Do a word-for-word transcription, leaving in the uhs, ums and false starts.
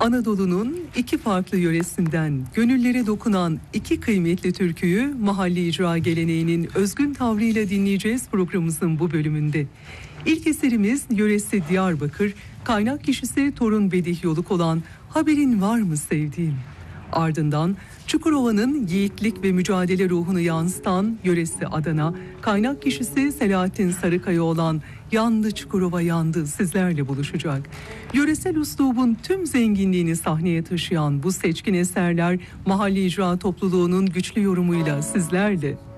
Anadolu'nun iki farklı yöresinden gönüllere dokunan iki kıymetli türküyü mahalli icra geleneğinin özgün tavrıyla dinleyeceğiz programımızın bu bölümünde. İlk eserimiz yöresi Diyarbakır, kaynak kişisi Torun Bedih Yoluk olan Haberin Var mı Sevdiğim? Ardından Çukurova'nın yiğitlik ve mücadele ruhunu yansıtan yöresi Adana, kaynak kişisi Selahattin Sarıkaya olan Yandı Çukurova Yandı sizlerle buluşacak. Yöresel üslubun tüm zenginliğini sahneye taşıyan bu seçkin eserler mahalli icra topluluğunun güçlü yorumuyla sizlerle.